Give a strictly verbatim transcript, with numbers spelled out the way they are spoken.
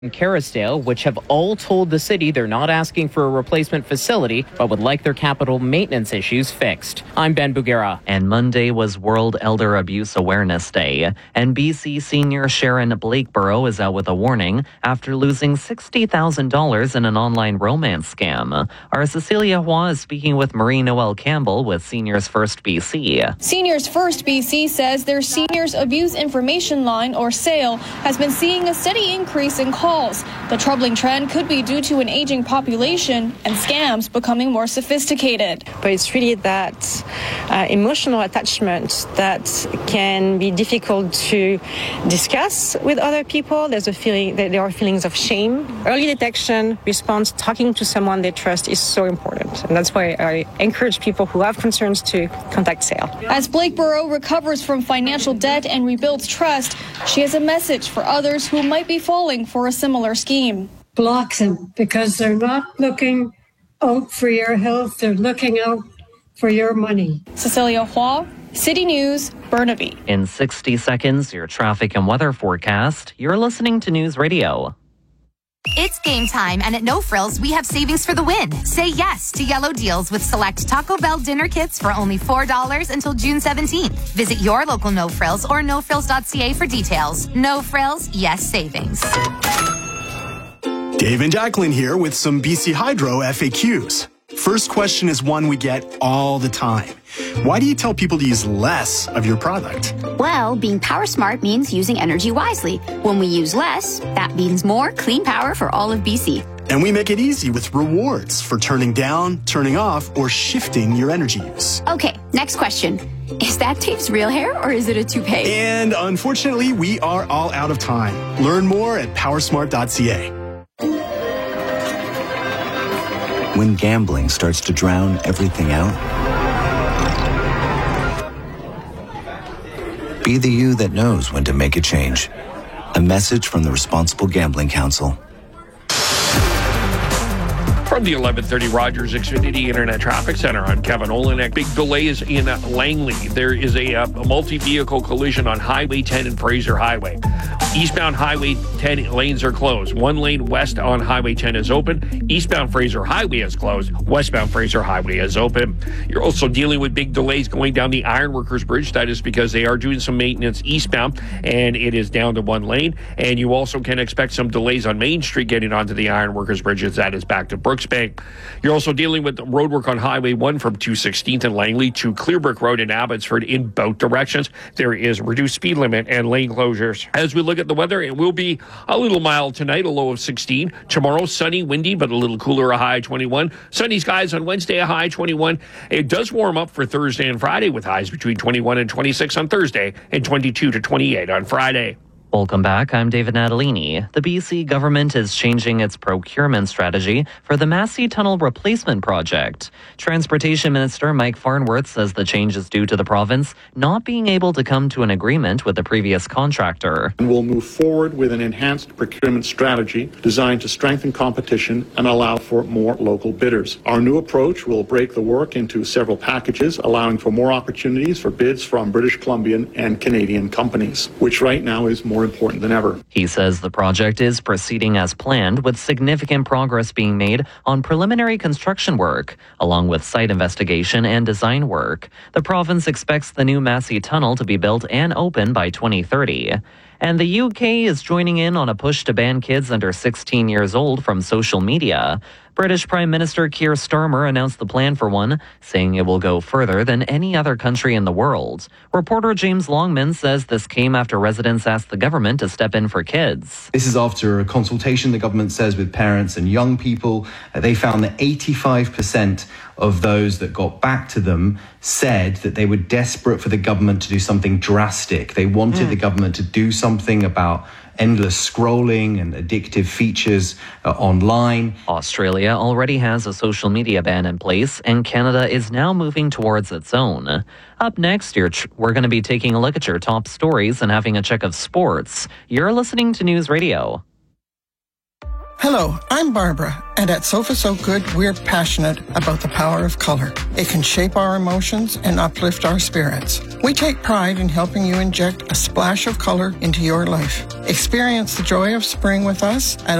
and Kerrisdale, which have all told the city they're not asking for a replacement facility, but would like their capital maintenance issues fixed. I'm Ben Bugera. And Monday was World Elder Abuse Awareness Day. And B C senior Sharon Blakeborough is out with a warning after losing sixty thousand dollars in an online romance scam. Our Cecilia Hua is speaking with Marie-Noelle Campbell with Seniors First B C. Seniors First B C says their Seniors Abuse Information Line, or SAIL, has been seeing a steady increase in calls. The troubling trend could be due to an aging population and scams becoming more sophisticated. But it's really that uh, emotional attachment that can be difficult to discuss with other people. There's a feeling that there are feelings of shame. Early detection, response, talking to someone they trust is so important. And that's why I encourage people who have concerns to contact SAIL. As Blakeborough recovers from financial debt and rebuilds trust, she has a message for others who might be falling for a similar scheme. Block them because they're not looking out for your health, they're looking out for your money. Cecilia Hua, City News, Burnaby. In sixty seconds, your traffic and weather forecast. You're listening to News Radio. It's game time, and at No Frills, we have savings for the win. Say yes to yellow deals with select Taco Bell dinner kits for only four dollars until June seventeenth. Visit your local No Frills or no frills dot c a for details. No Frills, yes savings. Dave and Jacqueline here with some B C Hydro F A Qs. First question is one we get all the time. Why do you tell people to use less of your product? Well, being power smart means using energy wisely. When we use less, that means more clean power for all of B C. And we make it easy with rewards for turning down, turning off, or shifting your energy use. Okay, next question. Is that Dave's real hair or is it a toupee? And unfortunately, we are all out of time. Learn more at power smart dot c a. When gambling starts to drown everything out, be the you that knows when to make a change. A message from the Responsible Gambling Council. From the eleven thirty Rogers Xfinity Internet Traffic Center, I'm Kevin Olenek. Big delays in Langley. There is a, a multi-vehicle collision on Highway ten and Fraser Highway. Eastbound Highway ten lanes are closed. One lane west on Highway ten is open. Eastbound Fraser Highway is closed. Westbound Fraser Highway is open. You're also dealing with big delays going down the Ironworkers Bridge. That is because they are doing some maintenance eastbound, and it is down to one lane. And you also can expect some delays on Main Street getting onto the Ironworkers Bridge, as that is back to Brooks Bank. You're also dealing with roadwork on Highway one from two sixteenth and Langley to Clearbrook Road in Abbotsford in both directions. There is reduced speed limit and lane closures. As we look at the weather, it will be a little mild tonight, a low of sixteen. Tomorrow, sunny, windy, but a little cooler, a high twenty-one. Sunny skies on Wednesday, a high twenty-one. It does warm up for Thursday and Friday with highs between twenty-one and twenty-six on Thursday and twenty-two to twenty-eight on Friday. Welcome back. I'm David Natalini. The B C government is changing its procurement strategy for the Massey Tunnel Replacement Project. Transportation Minister Mike Farnworth says the change is due to the province not being able to come to an agreement with the previous contractor. We'll move forward with an enhanced procurement strategy designed to strengthen competition and allow for more local bidders. Our new approach will break the work into several packages, allowing for more opportunities for bids from British Columbian and Canadian companies, which right now is more important than ever. He says the project is proceeding as planned, with significant progress being made on preliminary construction work, along with site investigation and design work. The province expects the new Massey Tunnel to be built and open by twenty thirty. And the U K is joining in on a push to ban kids under sixteen years old from social media. British Prime Minister Keir Starmer announced the plan for one, saying it will go further than any other country in the world. Reporter James Longman says this came after residents asked the government to step in for kids. This is after a consultation, the government says, with parents and young people. They found that eighty-five percent of those that got back to them said that they were desperate for the government to do something drastic. They wanted mm. the government to do something about endless scrolling and addictive features uh, online. Australia already has a social media ban in place, and Canada is now moving towards its own. Up next, you're tr- we're going to be taking a look at your top stories and having a check of sports. You're listening to News Radio. Hello, I'm Barbara, and at Sofa So Good, we're passionate about the power of color. It can shape our emotions and uplift our spirits. We take pride in helping you inject a splash of color into your life. Experience the joy of spring with us at